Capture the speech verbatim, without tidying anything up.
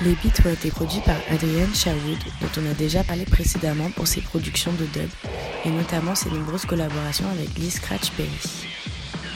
Les beats ont été produits par Adrian Sherwood, dont on a déjà parlé précédemment pour ses productions de dub, et notamment ses nombreuses collaborations avec Lee Scratch Perry.